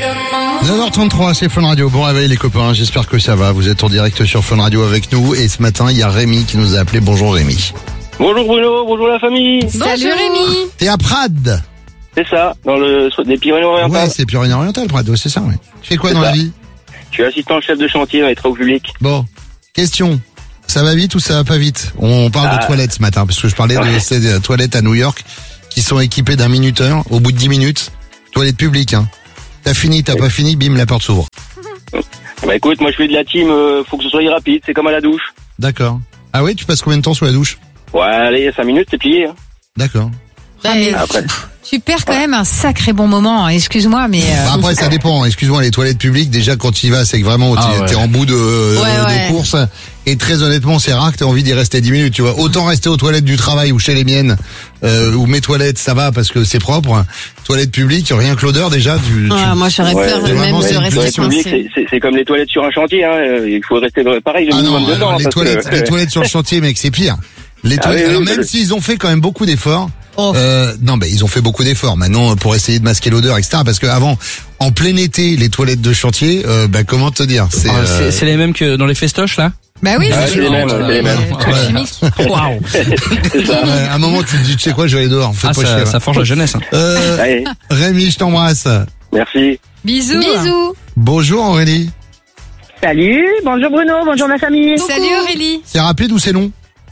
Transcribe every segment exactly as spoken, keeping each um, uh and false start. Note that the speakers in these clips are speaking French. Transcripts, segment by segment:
neuf heures trente-trois, c'est Fun Radio. Bon réveil les copains, j'espère que ça va. Vous êtes en direct sur Fun Radio avec nous. Et ce matin, il y a Rémi qui nous a appelé. Bonjour Rémi. Bonjour Bruno, bonjour la famille. Salut Rémi. T'es à Prades? C'est ça, dans le les Pyrénées-Orientales. Ouais, c'est Pyrénées-Orientales, Prades, ouais, c'est ça, ouais. Tu fais quoi C'est dans ça. la vie? Je suis assistant chef de chantier dans les travaux publics. Bon, question. Ça va vite ou ça va pas vite? On parle Ah. de toilettes ce matin, parce que je parlais Ouais. de ces toilettes à New York qui sont équipées d'un minuteur. Au bout de dix minutes, toilettes publiques, hein. T'as fini, t'as pas fini, bim, la porte s'ouvre. Bah écoute, moi je fais de la team, euh, faut que ce soit rapide, c'est comme à la douche. D'accord. Ah oui, tu passes combien de temps sous la douche? Ouais, allez, cinq minutes, c'est plié. Hein. D'accord. Ah, mais Après. tu perds quand même un sacré bon moment, hein. Excuse-moi, mais... euh, Bah après, ça dépend. Excuse-moi, les toilettes publiques, déjà, quand tu y vas, c'est que vraiment, Ah t'es, ouais. t'es en bout de, de- Ouais, de ouais. course. Et très honnêtement, c'est rare que t'aies envie d'y rester dix minutes, tu vois. Autant rester aux toilettes du travail ou chez les miennes, euh, ou mes toilettes, ça va parce que c'est propre. Toilettes publiques, rien que l'odeur, déjà, tu, tu- Ah, moi j'aurais Ouais, peur c'est même vraiment, de c'est une rester Les toilettes publiques, coincée. c'est, c'est, c'est comme les toilettes sur un chantier, hein. euh, Il faut rester pareil le Ah minimum non, dedans. alors, les parce toilettes, que, les toilettes sur le chantier, mec, c'est pire. Les Ah toilettes, oui, oui, alors oui, même je- s'ils ont fait quand même beaucoup d'efforts, Oh. euh, non, ben, ils ont fait beaucoup d'efforts maintenant pour essayer de masquer l'odeur, et cetera. Parce que avant, en plein été, les toilettes de chantier, euh, bah, comment te dire, c'est, Ah, euh, c'est, c'est les mêmes que dans les festoches là? Bah oui, Ah, c'est c'est les mêmes, sûr. c'est les mêmes. Euh, trucs Ouais. chimiques. Waouh. c'est ça. ouais, à un moment, tu te dis, tu sais quoi, je vais aller dehors, fais Ah, pas ça, chier. ça forge la jeunesse. Hein. Euh, Allez, Rémi, je t'embrasse. merci. Bisous. Bisous. Bonjour Aurélie. Salut, bonjour Bruno, bonjour ma famille. Salut Aurélie. C'est rapide ou c'est long?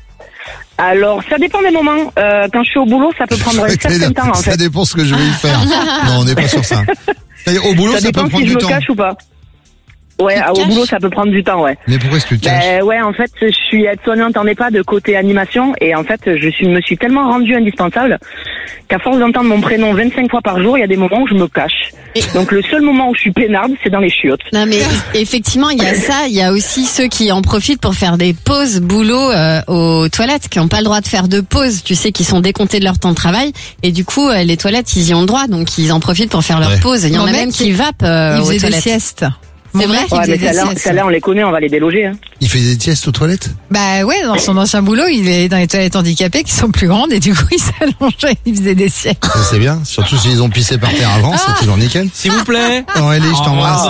Alors, ça dépend des moments. Euh, quand je suis au boulot, ça peut prendre un certain temps en Ça fait. dépend ce que je vais y faire. Non, on n'est pas sur ça. C'est-à-dire, au boulot, Ça ça, peut dépend prendre si je du me temps. cache ou pas. Ouais, Tu te ah, au caches boulot, ça peut prendre du temps, ouais. Mais pourquoi est-ce que tu te caches? Ben ouais, en fait, je suis aide-soignante en EHPAD de côté animation et en fait, je suis, me suis tellement rendue indispensable qu'à force d'entendre mon prénom vingt-cinq fois par jour, il y a des moments où je me cache. Donc le seul moment où je suis peinarde, c'est dans les chiottes. Non mais effectivement il y a ça, il y a aussi ceux qui en profitent pour faire des pauses boulot euh, aux toilettes, qui n'ont pas le droit de faire de pause, tu sais, qui sont décomptés de leur temps de travail et du coup euh, les toilettes ils y ont le droit, donc ils en profitent pour faire leur Ouais. pause. Il y en Mon a mec, même qui vapent euh, Il aux faisait des toilettes. siestes. C'est Mon vrai mec, il Ouais, faisait mais des celle-là, siestes. celle-là, on les connaît, on va les déloger. Hein. Il fait des siestes aux toilettes? Bah ouais, dans son ancien boulot, il est dans les toilettes handicapées qui sont plus grandes et du coup il s'allongeait, il faisait des siestes. Ça, c'est bien. Surtout s'ils ont pissé par terre avant, c'est toujours nickel. S'il vous plaît. Aurélie, je t'embrasse.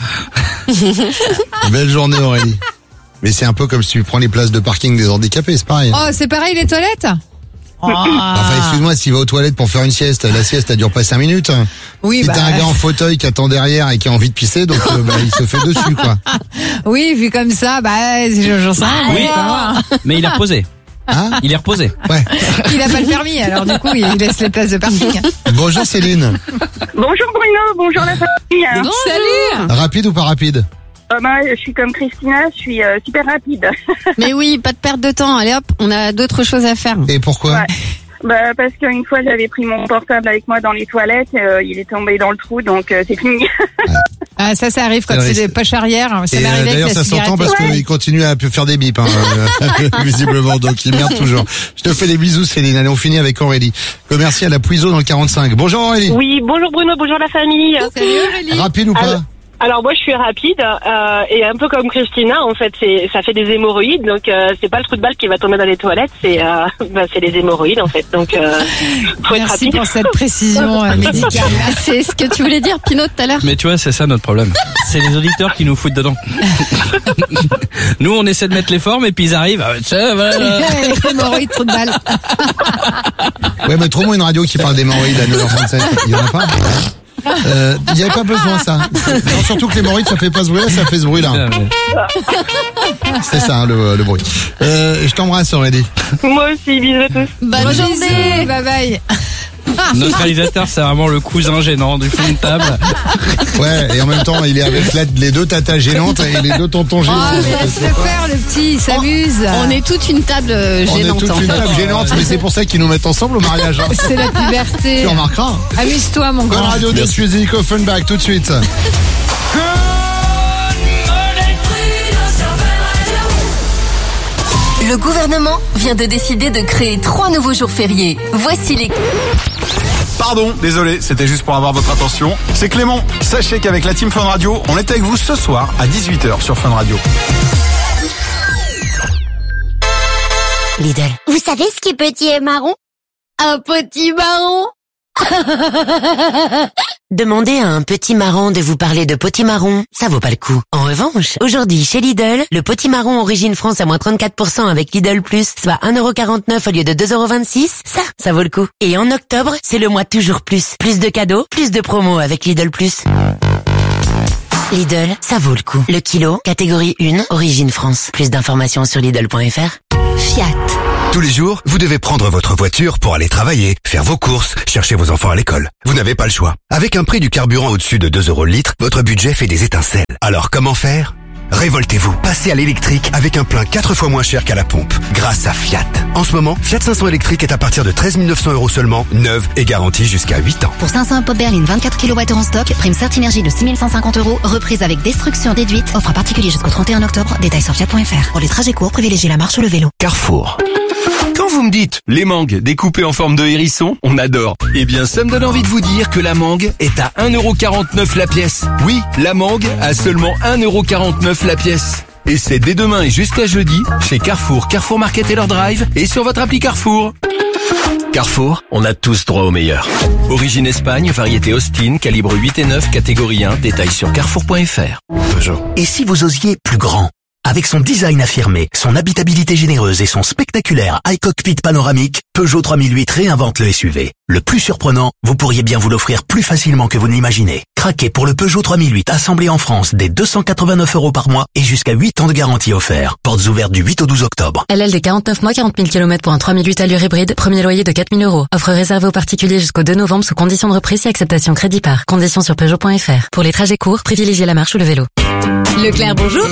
Au revoir. Belle journée, Aurélie. Mais c'est un peu comme si tu prends les places de parking des handicapés, c'est pareil. Oh, c'est pareil les toilettes? Oh. Enfin, excuse-moi, s'il va aux toilettes pour faire une sieste, la sieste, elle dure pas cinq minutes. Oui, Si bah, t'as un gars en fauteuil qui attend derrière et qui a envie de pisser, donc euh, bah, il se fait dessus, quoi. oui, vu comme ça, bah, j'en sais rien. Oui. on va voir. Mais il est reposé. Hein? Il est reposé. Ouais. Il a pas le permis, alors du coup, il laisse les places de parking. Bonjour Céline. Bonjour Bruno, bonjour la famille. Salut! Rapide ou pas rapide? Euh, bah, je suis comme Christina, je suis euh, super rapide. Mais oui, pas de perte de temps. Allez hop, on a d'autres choses à faire. Et pourquoi? Ouais. Bah, parce qu'une fois, j'avais pris mon portable avec moi dans les toilettes, euh, il est tombé dans le trou, donc euh, c'est fini. Ah, ça, ça arrive quand C'est c'est vrai, des poches arrière. Ça Et m'est euh, arrivé d'ailleurs, avec ça la s'entend cigarette. parce qu'il continue à faire des bips, hein, euh, visiblement, donc il merde toujours. Je te fais des bisous, Céline. Allez, on finit avec Aurélie, commercial à Puiseau dans le quarante-cinq. Bonjour Aurélie. Oui, bonjour Bruno, bonjour la famille. Salut Aurélie. Rapide ou pas? Alors, alors moi je suis rapide euh, et un peu comme Christina en fait, c'est ça fait des hémorroïdes, donc euh, c'est pas le trou de balle qui va tomber dans les toilettes, c'est euh, bah, c'est les hémorroïdes en fait, donc euh, faut être Merci rapide. pour cette précision euh, médicale. Ah, c'est ce que tu voulais dire, Pinot, tout à l'heure. Mais tu vois, c'est ça notre problème. C'est les auditeurs qui nous foutent dedans. Nous, on essaie de mettre les formes et puis ils arrivent. Ah, ça, voilà. Hémorroïdes, trou de balle. Ouais, mais trouve-moi une radio qui parle d'hémorroïdes à neuf heures trente-sept. Il y en a pas? Euh, il n'y avait pas besoin, ça. Non, surtout que l'hémorroïde, ça fait pas ce bruit-là, ça fait ce bruit-là. C'est ça, hein, le, le bruit. Euh, je t'embrasse, Aurélie. Moi aussi, bisous à tous. Bonne journée. Bye bye. Notre réalisateur, c'est vraiment le cousin gênant du fond de table. Ouais, et en même temps, il est avec la- les deux tatas gênantes et les deux tontons Oh, gênants. mais laisse-le faire, le petit, il s'amuse. On est toute une table euh, On est gênante toute en une fait. table gênante, mais c'est pour ça qu'ils nous mettent ensemble au mariage. Hein. C'est la puberté. Tu remarqueras. Amuse-toi, mon Bonne grand. radio de Music Offenbach tout de suite. Le gouvernement vient de décider de créer trois nouveaux jours fériés. Voici les... Pardon, désolé, c'était juste pour avoir votre attention. C'est Clément. Sachez qu'avec la Team Fun Radio, on est avec vous ce soir à dix-huit heures sur Fun Radio. Lidl. Vous savez ce qui est petit et marron? Un petit marron. Demandez à un petit marron de vous parler de potimarron, ça vaut pas le coup. En revanche, aujourd'hui chez Lidl, le potimarron origine France à moins trente-quatre pour cent avec Lidl Plus, soit un euro quarante-neuf au lieu de deux euros vingt-six, ça, ça vaut le coup. Et en octobre, c'est le mois toujours plus. Plus de cadeaux, plus de promos avec Lidl Plus. Lidl, ça vaut le coup. Le kilo, catégorie un, origine France. Plus d'informations sur Lidl point F R. Fiat. Tous les jours, vous devez prendre votre voiture pour aller travailler, faire vos courses, chercher vos enfants à l'école. Vous n'avez pas le choix. Avec un prix du carburant au-dessus de deux euros le litre, votre budget fait des étincelles. Alors comment faire ? Révoltez-vous, passez à l'électrique avec un plein quatre fois moins cher qu'à la pompe, grâce à Fiat. En ce moment, Fiat cinq cents électrique est à partir de treize mille neuf cents euros seulement, neuve et garantie jusqu'à huit ans. Pour cinq cents pop berline vingt-quatre kilowattheures en stock, prime Certinergie de six mille cent cinquante euros, reprise avec destruction déduite, offre à particulier jusqu'au trente et un octobre, détails sur fiat point F R. Pour les trajets courts, privilégiez la marche ou le vélo. Carrefour. Quand vous me dites les mangues découpées en forme de hérisson, on adore. Eh bien, ça me donne envie de vous dire que la mangue est à un euro quarante-neuf la pièce. Oui, la mangue à seulement un euro quarante-neuf la pièce. Et c'est dès demain et jusqu'à jeudi, chez Carrefour, Carrefour Market et leur drive, et sur votre appli Carrefour. Carrefour, on a tous droit au meilleur. Origine Espagne, variété Austin, calibre huit et neuf, catégorie un, détails sur carrefour point F R. Peugeot. Et si vous osiez plus grand ? Avec son design affirmé, son habitabilité généreuse et son spectaculaire high cockpit panoramique, Peugeot trois mille huit réinvente le S U V. Le plus surprenant, vous pourriez bien vous l'offrir plus facilement que vous ne l'imaginez. Craquez pour le Peugeot trois mille huit assemblé en France dès deux cent quatre-vingt-neuf euros par mois et jusqu'à huit ans de garantie offert. Portes ouvertes du huit au douze octobre. L L D quarante-neuf mois, quarante mille kilomètres pour un trois mille huit allure hybride, premier loyer de quatre mille euros. Offre réservée aux particuliers jusqu'au deux novembre sous condition de reprise et acceptation crédit par. Conditions sur Peugeot point F R. Pour les trajets courts, privilégiez la marche ou le vélo. Leclerc, bonjour.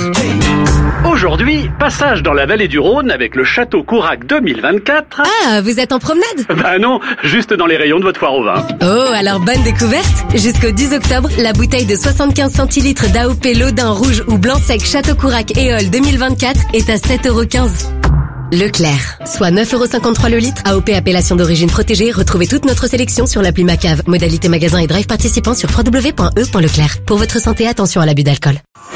Aujourd'hui, passage dans la vallée du Rhône avec le Château Courac deux mille vingt-quatre. Ah, vous êtes en promenade? Bah non, juste dans les rayons de votre foire au vin. Oh, alors bonne découverte. Jusqu'au dix octobre, la bouteille de soixante-quinze centilitres d'A O P Lodin rouge ou blanc sec Château Courac Éole deux mille vingt-quatre est à sept euros quinze. Leclerc, soit neuf euros cinquante-trois le litre. A O P appellation d'origine protégée. Retrouvez toute notre sélection sur l'appli Macave. Modalité magasin et drive participant sur w w w point e point leclerc. Pour votre santé, attention à l'abus d'alcool.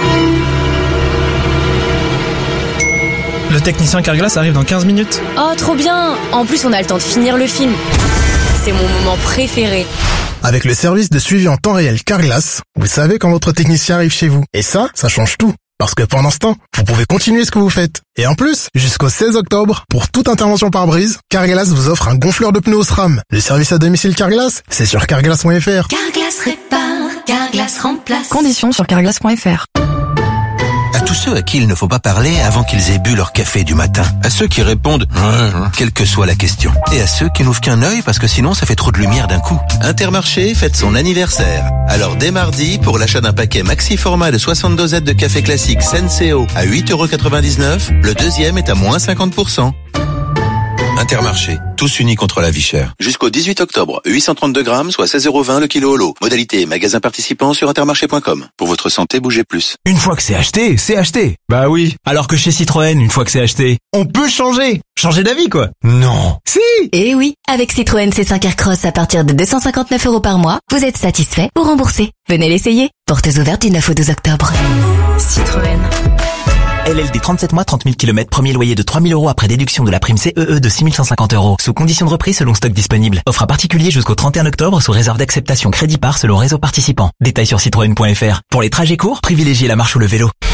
Le technicien Carglass arrive dans quinze minutes. Oh, trop bien! En plus, on a le temps de finir le film. C'est mon moment préféré. Avec le service de suivi en temps réel Carglass, vous savez quand votre technicien arrive chez vous. Et ça, ça change tout. Parce que pendant ce temps, vous pouvez continuer ce que vous faites. Et en plus, jusqu'au seize octobre, pour toute intervention par brise, Carglass vous offre un gonfleur de pneus au SRAM. Le service à domicile Carglass, c'est sur carglass point F R. Carglass répare, Carglass remplace. Conditions sur carglass point F R. À tous ceux à qui il ne faut pas parler avant qu'ils aient bu leur café du matin. À ceux qui répondent « quelle que soit la question ». Et à ceux qui n'ouvrent qu'un œil parce que sinon ça fait trop de lumière d'un coup. Intermarché fête son anniversaire. Alors dès mardi, pour l'achat d'un paquet maxi format de soixante dosettes de café classique Senseo à huit euros quatre-vingt-dix-neuf, le deuxième est à moins cinquante pour cent. Intermarché, tous unis contre la vie chère. Jusqu'au dix-huit octobre, huit cent trente-deux grammes, soit seize euros vingt le kilo au lot. Modalité magasin participant sur intermarché point com. Pour votre santé, bougez plus. Une fois que c'est acheté, c'est acheté. Bah oui. Alors que chez Citroën, une fois que c'est acheté, on peut changer. Changer d'avis, quoi. Non. Si. Eh oui, avec Citroën C cinq Aircross à partir de deux cent cinquante-neuf euros par mois, vous êtes satisfait ou remboursé. Venez l'essayer. Portes ouvertes du neuf au douze octobre. Citroën. L L D trente-sept mois, trente mille kilomètres, premier loyer de trois mille euros après déduction de la prime C E E de six mille cent cinquante euros. Sous condition de reprise selon stock disponible. Offre à particulier jusqu'au trente et un octobre sous réserve d'acceptation crédit par selon réseau participant. Détails sur citroën point F R. Pour les trajets courts, privilégiez la marche ou le vélo.